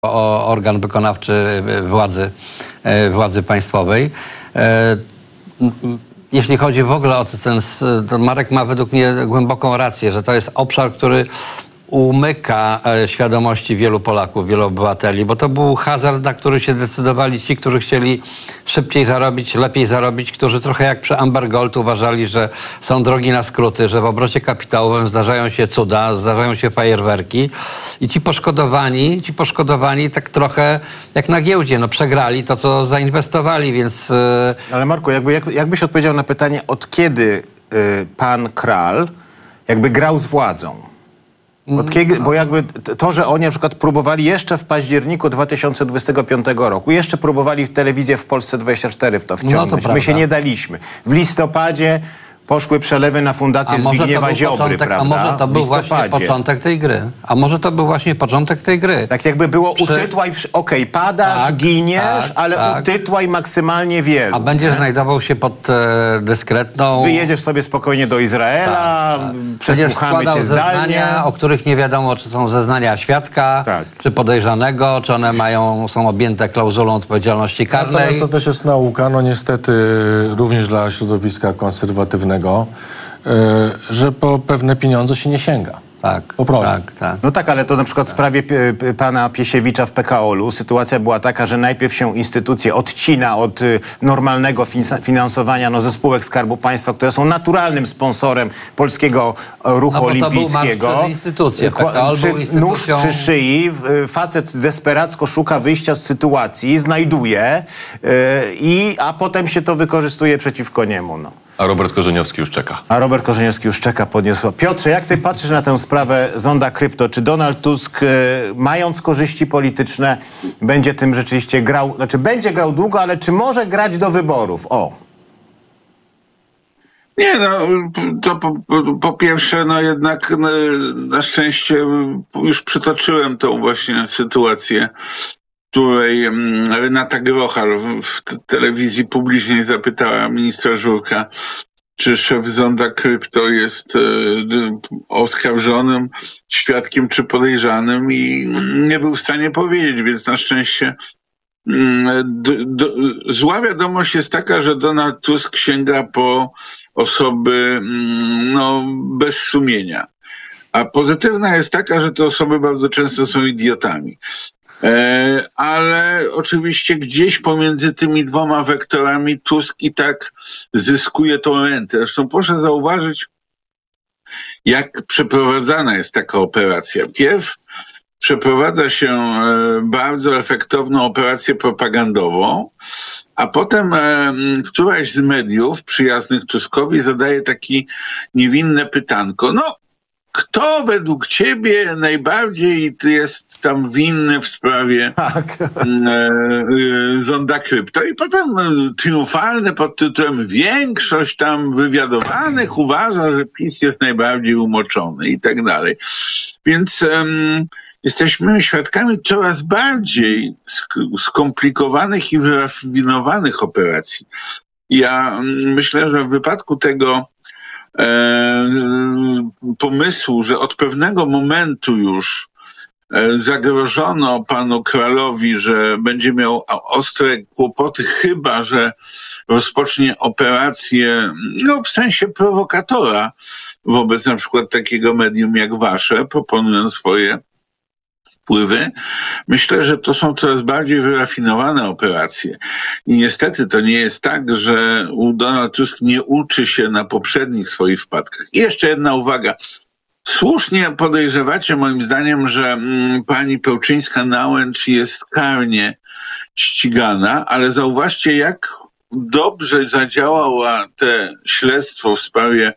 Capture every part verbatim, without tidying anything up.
o organ wykonawczy władzy, władzy państwowej. Jeśli chodzi w ogóle o ten, to Marek ma według mnie głęboką rację, że to jest obszar, który umyka świadomości wielu Polaków, wielu obywateli, bo to był hazard, na który się decydowali ci, którzy chcieli szybciej zarobić, lepiej zarobić, którzy trochę jak przy Amber Gold uważali, że są drogi na skróty, że w obrocie kapitałowym zdarzają się cuda, zdarzają się fajerwerki i ci poszkodowani, ci poszkodowani tak trochę jak na giełdzie, no przegrali to, co zainwestowali, więc... Ale Marku, jakby, jak, jakbyś odpowiedział na pytanie, od kiedy y, pan Kral jakby grał z władzą? Od kiedy, bo jakby to, że oni na przykład próbowali jeszcze w październiku dwa tysiące dwudziestego piątego roku, jeszcze próbowali w telewizję w Polsce dwadzieścia cztery w to wciągnąć. No, my się nie daliśmy. W listopadzie poszły przelewy na fundację Zbigniewa Ziobry, początek, prawda? A może to był właśnie początek tej gry. A może to był właśnie początek tej gry. Tak jakby było Przy... utytłaj, okej, okay, padasz, tak, giniesz, tak, ale tak. utytłaj maksymalnie wielu. A będziesz nie? znajdował się pod e, dyskretną... Wyjedziesz sobie spokojnie do Izraela, tak, tak. przesłuchamy cię zdalnie. O których nie wiadomo, czy są zeznania świadka, tak. czy podejrzanego, czy one mają, są objęte klauzulą odpowiedzialności karnej. Natomiast to też jest nauka, no niestety również dla środowiska konserwatywnego, że po pewne pieniądze się nie sięga. Tak, po prostu. Tak, tak. No tak, ale to na przykład w sprawie pana Piesiewicza w P K O L-u sytuacja była taka, że najpierw się instytucje odcina od y, normalnego finansowania no, ze spółek Skarbu Państwa, które są naturalnym sponsorem polskiego ruchu no, olimpijskiego. To był instytucje. P K O L przy, był instytucją... Nóż przy szyi, facet desperacko szuka wyjścia z sytuacji, znajduje, y, i, a potem się to wykorzystuje przeciwko niemu. No. A Robert Korzeniowski już czeka. A Robert Korzeniowski już czeka, podniosła. Piotrze, jak ty patrzysz na tę sprawę zonda krypto? Czy Donald Tusk, y, mając korzyści polityczne, będzie tym rzeczywiście grał, znaczy będzie grał długo, ale czy może grać do wyborów? O. Nie, no, to po, po, po pierwsze, no jednak no, na szczęście już przytoczyłem tą właśnie sytuację, w której Renata Grochal w telewizji publicznej zapytała ministra Żurka, czy szef zonda krypto jest oskarżonym, świadkiem czy podejrzanym, i nie był w stanie powiedzieć, więc na szczęście do, do, zła wiadomość jest taka, że Donald Tusk sięga po osoby no, bez sumienia. A pozytywna jest taka, że te osoby bardzo często są idiotami. E, ale oczywiście gdzieś pomiędzy tymi dwoma wektorami Tusk i tak zyskuje tą rentę. Zresztą proszę zauważyć, jak przeprowadzana jest taka operacja. Pierw przeprowadza się e, bardzo efektowną operację propagandową, a potem e, któraś z mediów przyjaznych Tuskowi zadaje takie niewinne pytanko. No, kto według ciebie najbardziej jest tam winny w sprawie tak. e, zonda krypto? I potem triumfalny pod tytułem większość tam wywiadowanych uważa, że PiS jest najbardziej umoczony i tak dalej. Więc um, jesteśmy świadkami coraz bardziej sk- skomplikowanych i wyrafinowanych operacji. Ja myślę, że w wypadku tego E, pomysłu, że od pewnego momentu już e, zagrożono panu Kralowi, że będzie miał ostre kłopoty, chyba że rozpocznie operację no, w sensie prowokatora wobec na przykład takiego medium jak wasze, proponując swoje wpływy. Myślę, że to są coraz bardziej wyrafinowane operacje. I niestety to nie jest tak, że Donald Tusk nie uczy się na poprzednich swoich wpadkach. I jeszcze jedna uwaga. Słusznie podejrzewacie moim zdaniem, że mm, pani Pełczyńska-Nałęcz jest karnie ścigana, ale zauważcie, jak dobrze zadziałała te śledztwo w sprawie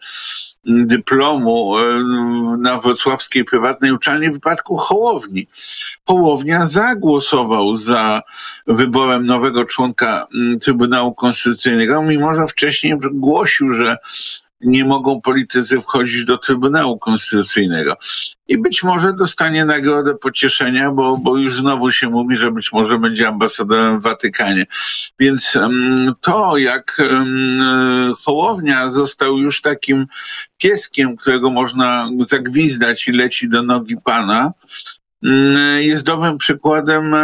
dyplomu na wrocławskiej prywatnej uczelni w wypadku Hołowni. Hołownia zagłosował za wyborem nowego członka Trybunału Konstytucyjnego, mimo że wcześniej głosił, że nie mogą politycy wchodzić do Trybunału Konstytucyjnego. I być może dostanie nagrodę pocieszenia, bo, bo już znowu się mówi, że być może będzie ambasadorem w Watykanie. Więc um, to, jak um, Hołownia został już takim pieskiem, którego można zagwizdać i leci do nogi Pana, mm, jest dobrym przykładem